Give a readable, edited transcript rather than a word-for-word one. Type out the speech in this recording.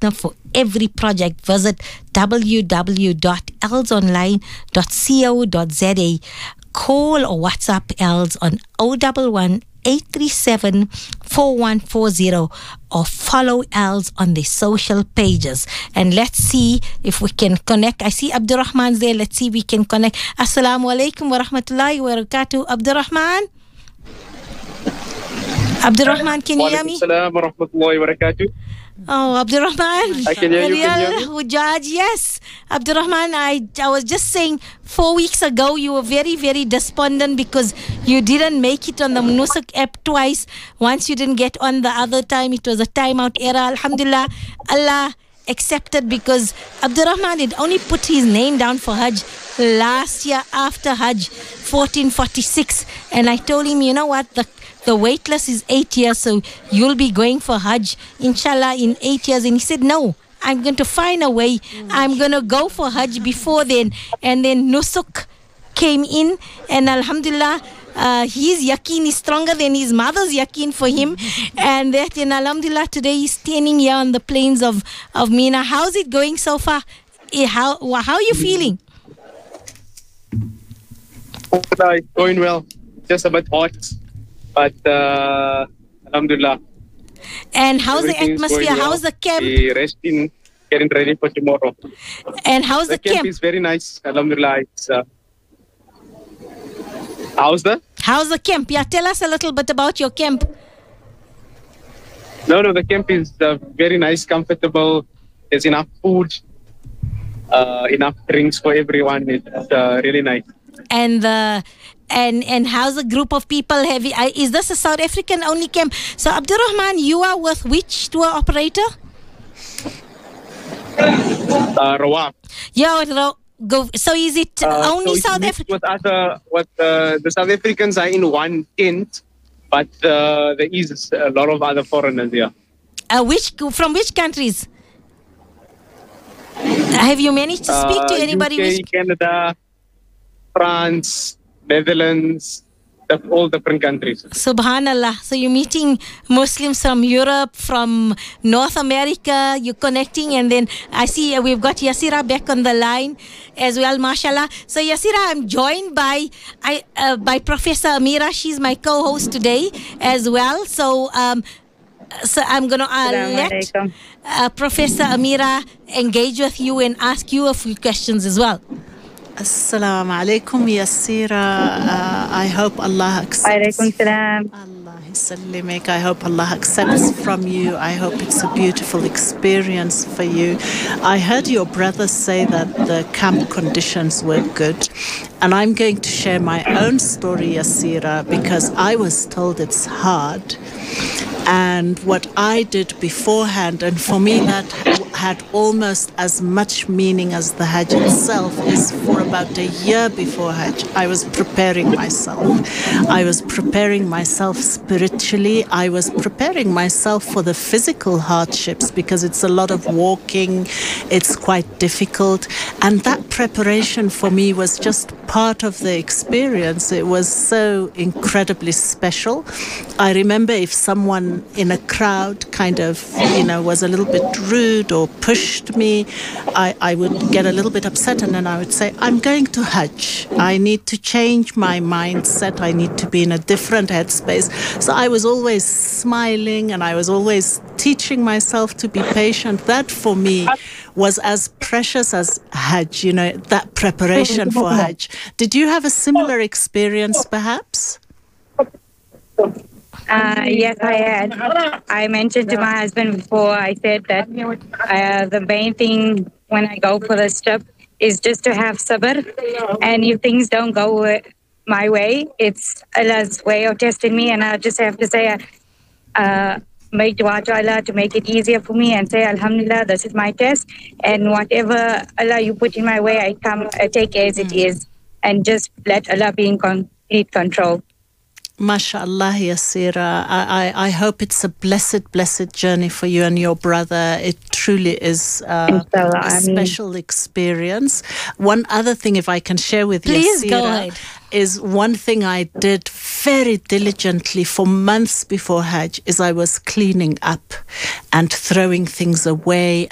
partner for every project. Visit www.elsonline.co.za. Call or WhatsApp Els on 011 837 4140 or follow Els on the social pages. And let's see if we can connect. I see Abdurrahman's there. Let's see if we can connect. Assalamu alaikum wa rahmatullahi wa barakatuh. Abdurrahman? Abdurrahman, can you hear me? Assalamu wa rahmatullahi wa barakatuh. Oh, Abdurrahman. I can hear you. Hujaj, yes. Abdurrahman, I was just saying 4 weeks ago you were very, very despondent because you didn't make it on the Nusuk app twice. Once you didn't get on, the other time it was a timeout error. Alhamdulillah, Allah accepted because Abdurrahman had only put his name down for Hajj last year after Hajj 1446. And I told him, you know what, the wait list is 8 years, so you'll be going for Hajj, inshallah, in 8 years. And he said, no, I'm going to find a way. I'm going to go for Hajj before then. And then Nusuk came in, and alhamdulillah, his yaqeen is stronger than his mother's yaqeen for him. And that, and alhamdulillah, today he's standing here on the plains of Mina. How's it going so far? How are you feeling? It's going well. Just a bit hot. But alhamdulillah. And how's the atmosphere? Well. How's the camp? We're resting, getting ready for tomorrow. And how's the camp? The camp is very nice. Alhamdulillah. It's, how's the camp? Yeah, tell us a little bit about your camp. No, the camp is very nice, comfortable. There's enough food, enough drinks for everyone. It's really nice. And how's the group of people? Is this a South African only camp? So Abdurrahman, you are with which tour operator? Rawaf. Yeah, so is it only South Africa? The South Africans are in one tent, but there is a lot of other foreigners here. From which countries? Have you managed to speak to anybody? UK, Canada, France, Netherlands, all different countries. Subhanallah. So you're meeting Muslims from Europe, from North America, you're connecting, and then I see we've got Yassira back on the line as well, mashallah. So Yassira, I'm joined by Professor Amira. She's my co-host today as well. So I'm going to let Professor Amira engage with you and ask you a few questions as well. Assalamu alaikum, Yassira. I hope Allah accepts. Alaikum salam. Allah Sallimek. I hope Allah accepts from you. I hope it's a beautiful experience for you. I heard your brother say that the camp conditions were good. And I'm going to share my own story, Yassira, because I was told it's hard. And what I did beforehand, and for me that had almost as much meaning as the Hajj itself, is for about a year before Hajj, I was preparing myself. I was preparing myself spiritually. I was preparing myself for the physical hardships because it's a lot of walking. It's quite difficult. And that preparation for me was just part of the experience. It was so incredibly special. I remember if someone in a crowd kind of, was a little bit rude or pushed me, I would get a little bit upset, and then I would say, I'm going to Hajj. I need to change my mindset. I need to be in a different headspace. So I was always smiling, and I was always teaching myself to be patient. That for me was as precious as Hajj, that preparation for Hajj. Did you have a similar experience, perhaps? Yes, I had. I mentioned to my husband before, I said that the main thing when I go for this trip is just to have sabr. And if things don't go my way, it's Allah's way of testing me. And I just have to say, make dua to Allah to make it easier for me and say, Alhamdulillah, this is my test. And whatever Allah you put in my way, I take as it is. And just let Allah be in complete control. MashaAllah, Yassira. I hope it's a blessed journey for you and your brother. It truly is a special experience. One other thing, if I can share with Please Yassira, go ahead. is one thing I did very diligently for months before Hajj is I was cleaning up and throwing things away